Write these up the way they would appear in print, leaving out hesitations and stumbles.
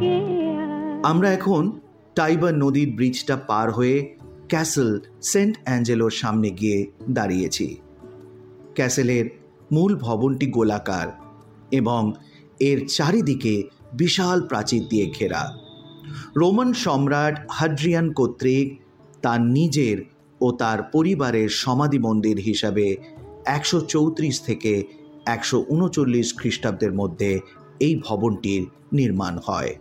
আমরা এখন টাইবার নদীর ব্রিজটা পার হয়ে ক্যাসেল সেন্ট অ্যাঞ্জেলোর সামনে গিয়ে দাঁড়িয়েছি। ক্যাসেলের মূল ভবনটি গোলাকার এবং এর চারিদিকে বিশাল প্রাচীর দিয়ে ঘেরা। রোমান সম্রাট হাড্রিয়ান কর্তৃক তার নিজের ও তার পরিবারের সমাধি মন্দির হিসাবে 134 থেকে 139 খ্রিস্টাব্দের মধ্যে এই ভবনটির নির্মাণ হয়।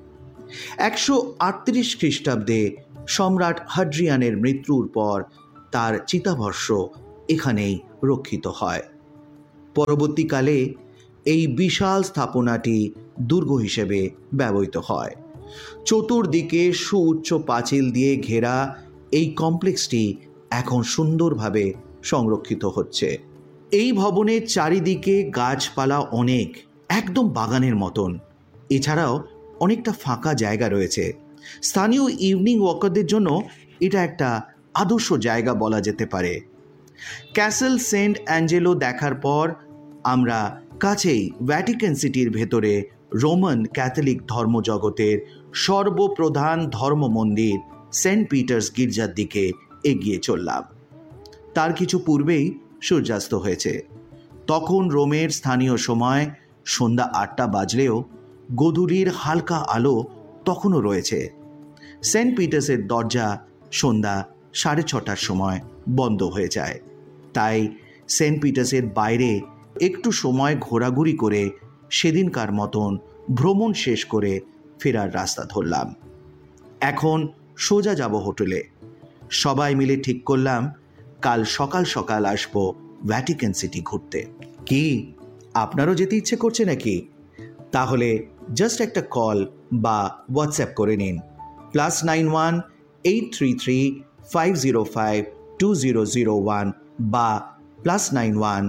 138 খ্রিস্টাব্দে সম্রাট হাড্রিয়ানের মৃত্যুর পর তার চিতাভস্ম এখানেই রক্ষিত হয়। পরবর্তীকালে এই বিশাল স্থাপনাটি দুর্গ হিসেবে ব্যবহৃত হয়। চতুর্দিকে সুউচ্চ পাঁচিল দিয়ে ঘেরা এই কমপ্লেক্সটি এখন সুন্দরভাবে সংরক্ষিত হচ্ছে। এই ভবনের চারিদিকে গাছপালা অনেক, একদম বাগানের মতন। এছাড়াও অনেকটা ফাঁকা জায়গা রয়েছে। স্থানীয় ইভিনিং ওয়াকারদের জন্য এটা একটা আদর্শ জায়গা বলা যেতে পারে। ক্যাসেল সেন্ট অ্যাঞ্জেলো দেখার পর আমরা কাছেই ভ্যাটিকান সিটির ভেতরে রোমান ক্যাথলিক ধর্মজগতের সর্বপ্রধান ধর্ম মন্দির সেন্ট পিটার্স গির্জার দিকে এগিয়ে চললাম। তার কিছু পূর্বেই সূর্যাস্ত হয়েছে। তখন রোমের স্থানীয় সময় সন্ধ্যা 8টা বাজলেও গোধূলির হালকা আলো তখনও রয়েছে। সেন্ট পিটার্সের দরজা সন্ধ্যা 6:30টার সময় বন্ধ হয়ে যায়। তাই সেন্ট পিটার্সের বাইরে একটু সময় ঘোরাঘুরি করে সেদিনকার মতন ভ্রমণ শেষ করে ফেরার রাস্তা ধরলাম। এখন সোজা যাব হোটেলে। সবাই মিলে ঠিক করলাম কাল সকাল সকাল আসবো ভ্যাটিকান সিটি ঘুরতে। কি আপনারও যেতে ইচ্ছে করছে নাকি? তাহলে জাস্ট একটা কল বা হোয়াটসঅ্যাপ করে নিন +91 833 505 2001 বা +91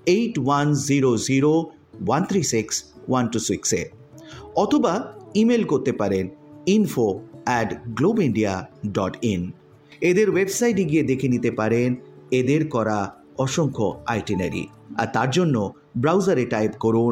8100 136 126 অথবা ইমেল করতে পারেন info@globeindia.in। এদের ওয়েবসাইটে গিয়ে দেখে নিতে পারেন এদের করা অসংখ্য আইটিনারি। আর তার জন্য ব্রাউজারে টাইপ করুন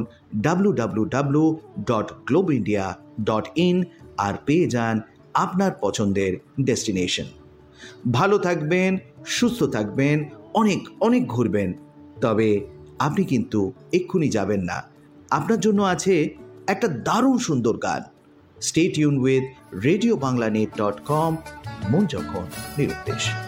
www.globeindia.in আর পেয়ে যান আপনার পছন্দের ডেস্টিনেশন। ভালো থাকবেন, সুস্থ থাকবেন, অনেক অনেক ঘুরবেন। তবে আপনি কিন্তু এক্ষুনি যাবেন না, আপনার জন্য আছে একটা দারুণ সুন্দর গান। Stay tune with radiobanglanet.com। মন যখন নিরুদ্দেশ।